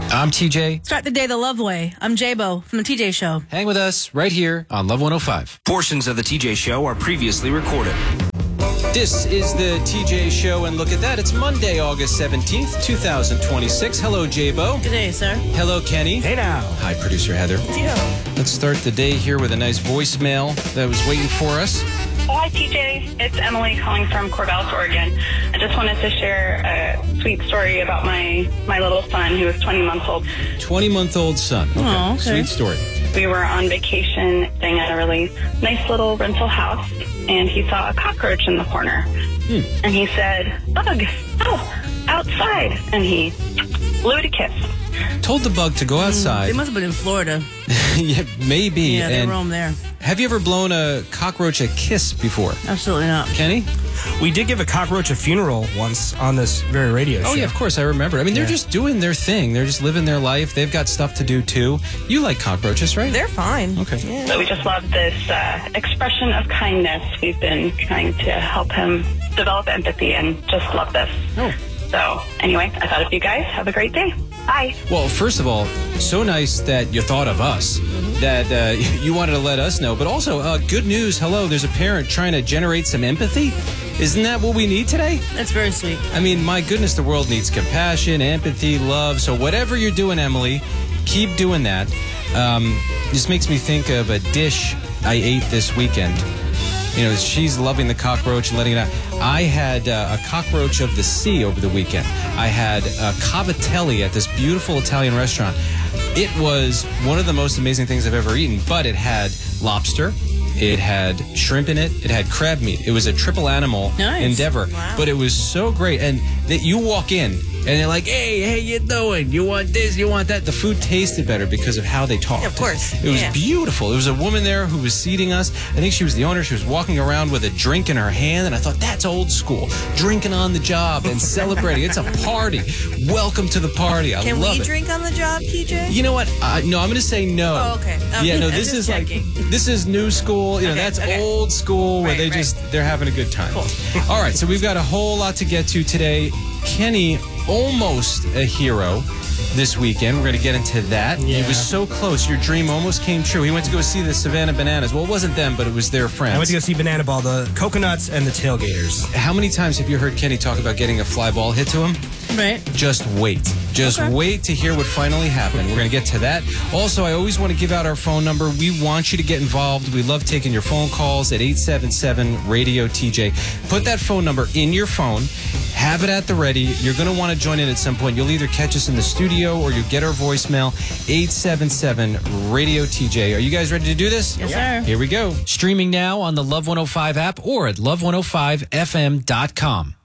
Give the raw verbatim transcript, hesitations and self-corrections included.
I'm T J. Start the day the love way. I'm J-Bo from the T J Show. Hang with us right here on Love one oh five. Portions of the T J Show are previously recorded. This is the T J Show, and look at that. It's Monday, August seventeenth, twenty twenty-six. Hello, J-Bo. Good day, sir. Hello, Kenny. Hey now. Hi, producer Heather. Yeah. Let's start the day here with a nice voicemail that was waiting for us. Oh, hi, T J. It's Emily calling from Corvallis, Oregon. I just wanted to share a sweet story about my, my little son who is twenty months old. twenty-month-old son. Okay. Oh, okay. Sweet story. We were on vacation staying at a really nice little rental house, and he saw a cockroach in the corner. Hmm. And he said, "Bug, oh, outside." And he blew it a kiss. Told the bug to go outside. They must have been in Florida. Yeah, maybe. Yeah, they and roam there. Have you ever blown a cockroach a kiss before? Absolutely not. Kenny? We did give a cockroach a funeral once on this very radio show. Oh, yeah, of course. I remember. I mean, they're Yeah. just doing their thing. They're just living their life. They've got stuff to do, too. You like cockroaches, right? They're fine. Okay. Yeah. So we just love this uh, expression of kindness. We've been trying to help him develop empathy and just love this. Oh. So anyway, I thought of you guys. Have a great day. Bye. Well, first of all, so nice that you thought of us, mm-hmm. that uh, you wanted to let us know. But also, uh, good news. Hello, there's a parent trying to generate some empathy. Isn't that what we need today? That's very sweet. I mean, my goodness, the world needs compassion, empathy, love. So whatever you're doing, Emily, keep doing that. Um, this makes me think of a dish I ate this weekend. You know, she's loving the cockroach and letting it out. I had uh, a cockroach of the sea over the weekend. I had a cavatelli at this beautiful Italian restaurant. It was one of the most amazing things I've ever eaten, but it had lobster. It had shrimp in it. It had crab meat. It was a triple animal Nice. endeavor. Wow. But it was so great. And that you walk in and they're like, hey, hey, you doing? You want this? You want that? The food tasted better because of how they talked. Yeah, of course. It was Yeah. beautiful. There was a woman there who was seating us. I think she was the owner. She was walking around with a drink in her hand. And I thought, that's old school. Drinking on the job and celebrating. It's a party. Welcome to the party. I Can love we it. drink on the job, T J? You know what? Uh, no, I'm going to say no. Oh, okay. Um, yeah, no, I'm this just is checking. like, this is new school. You know, Okay, that's okay. old school where Right, they right. just, they're having a good time. Cool. All right, so we've got a whole lot to get to today. Kenny, almost a hero this weekend. We're going to get into that. Yeah. It was so close. Your dream almost came true. He went to go see the Savannah Bananas. Well, it wasn't them, but it was their friends. I went to go see Banana Ball, the Coconuts, and the Tailgaters. How many times have you heard Kenny talk about getting a fly ball hit to him? Right. Just wait. Just Okay. wait to hear what finally happened. We're going to get to that. Also, I always want to give out our phone number. We want you to get involved. We love taking your phone calls at eight seven seven radio T J. Put that phone number in your phone. Have it at the ready. You're going to want to join in at some point. You'll either catch us in the studio or you'll get our voicemail, eight seven seven radio T J. Are you guys ready to do this? Yes, sir. Here we go. Streaming now on the Love one oh five app or at love one oh five F M dot com.